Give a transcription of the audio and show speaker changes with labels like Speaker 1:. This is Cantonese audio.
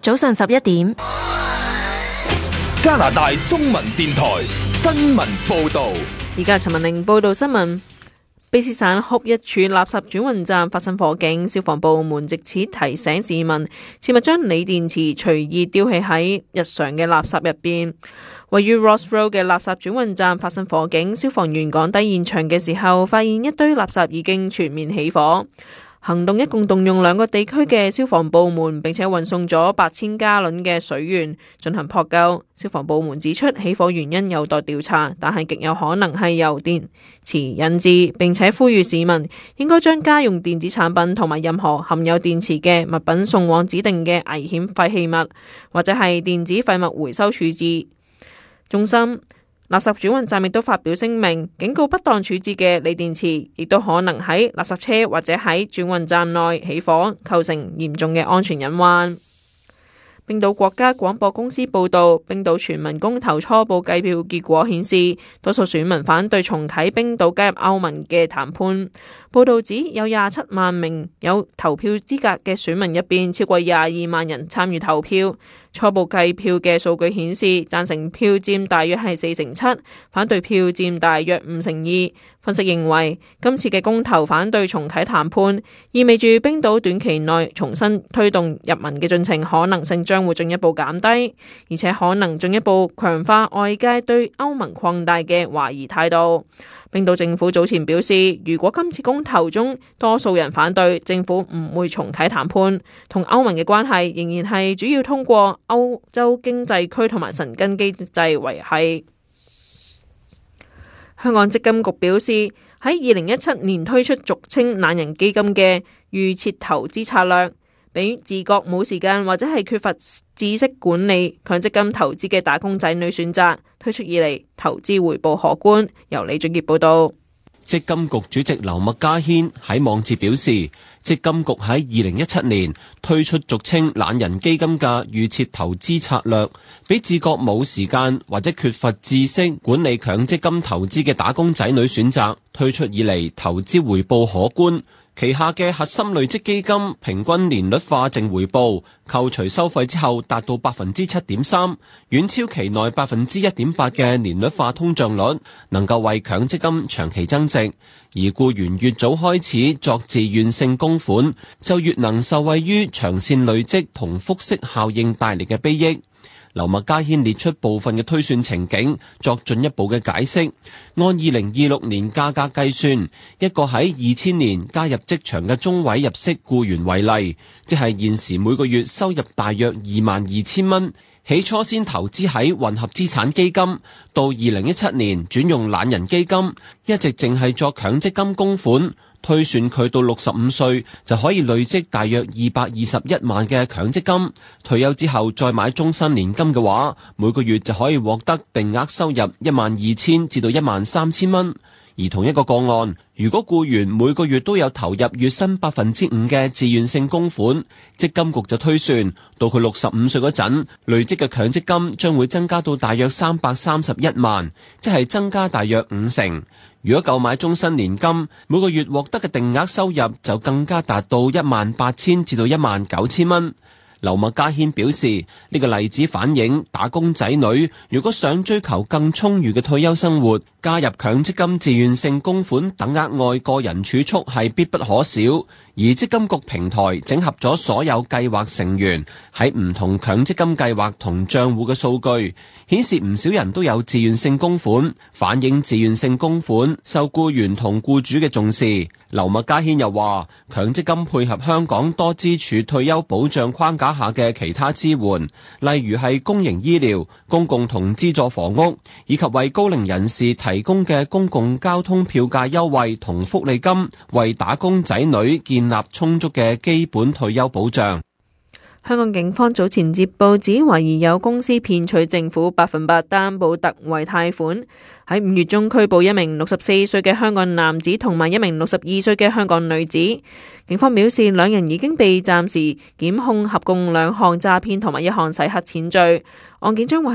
Speaker 1: 早上11點，
Speaker 2: 加拿大中文電台新聞報道。
Speaker 3: 而家陳文玲報道新聞。卑詩省哭一處垃圾轉運站發生火警，消防部門藉此提醒市民切勿將鋰電池隨意丟棄喺日常嘅垃圾入邊。位於 Ross Road 嘅垃圾轉運站發生火警，消防員趕抵現場嘅時候，發現一堆垃圾已經全面起火。行動一共動用2個地區嘅消防部門，並且運送咗8000加侖嘅水源進行撲救。消防部門指出，起火原因有待調查，但係極有可能係由電池引致，並且呼籲市民應該將家用電子產品同埋任何含有電池嘅物品送往指定嘅危險廢棄物或者係電子廢物回收處置中心。垃圾轉運站亦都發表聲明，警告不當處置嘅鋰電池亦都可能喺垃圾車或者喺轉運站內起火，構成嚴重嘅安全隱患。冰島國家廣播公司報道，冰島全民公投初步計票結果顯示，多數選民反對重啟冰島加入歐盟嘅談判。報道指有27萬名有投票資格嘅選民入邊，超過22萬人參與投票。初步計票嘅數據顯示，贊成票佔大約係47%，反對票佔大約52%。分析認為，今次嘅公投反對重啟談判，意味住冰島短期內重新推動入盟嘅進程可能性將會進一步減低，而且可能進一步強化外界對歐盟擴大嘅懷疑態度。冰島政府早前表示，如果今次公投中多數人反對，政府唔會重啟談判，同歐盟嘅關係仍然係主要通過歐洲經濟區同埋申根機制維繫。香港積金局表示，喺2017年推出俗稱懶人基金嘅預設投資策略，俾自覺冇時間或者係缺乏知識管理強積金投資嘅打工仔女選擇。推出以嚟，投資回報可觀。由李俊傑報道。
Speaker 4: 積金局主席劉麥嘉軒喺網誌表示，積金局喺2017年推出俗稱懶人基金嘅預設投資策略，俾自覺冇時間或者缺乏知識管理強積金投資嘅打工仔女選擇。推出以嚟，投資回報可觀。旗下嘅核心累積基金平均年率化淨回報扣除收費之後達到 7.3%， 遠超期內 1.8% 嘅年率化通脹率，能夠為強積金長期增值。而僱員越早開始作自願性供款，就越能受惠於長線累積同複息效應帶嚟嘅裨益。劉麥嘉軒列出部分嘅推算情景，作進一步嘅解釋。按2026年價格計算，一個喺2000年加入職場嘅中位入息僱員為例，即係現時每個月收入大約22,000蚊。起初先投資喺混合資產基金，到2017年轉用懶人基金，一直淨係作強積金供款。推算佢到65歲就可以累積大約221萬嘅強積金，退休之後再買終身年金嘅話，每個月就可以獲得定額收入12,000至到13,000蚊。而同一個個案，如果僱員每個月都有投入月薪5%嘅自願性供款，積金局就推算到佢65歲嗰陣，累積嘅強積金將會增加到大約331萬，即係增加大約50%。如果購買終身年金，每個月獲得嘅定額收入就更加達到18,000至到19,000蚊。劉麥嘉軒表示，呢個例子反映打工仔女如果想追求更充裕嘅退休生活，加入強積金自願性供款等額外個人儲蓄係必不可少。而積金局平台整合咗所有計劃成員喺唔同強積金計劃同賬戶嘅數據，顯示唔少人都有自願性供款，反映自願性供款受僱員同僱主嘅重視。劉麥嘉軒又話，強積金配合香港多支柱退休保障框架下嘅其他支援，例如係公營醫療、公共同資助房屋，以及為高齡人士提供嘅公共交通票價優惠同福利金，為打工仔女建立充足嘅基本退休保障。
Speaker 3: 香港警方早前接報指，懷疑有公司騙取政府100%擔保特惠貸款，喺5月中拘捕一名64歲嘅香港男子同埋一名62歲嘅香港女子。警方表示，兩人已經被暫時檢控，合共2項詐騙同埋1項洗黑錢罪。案件將會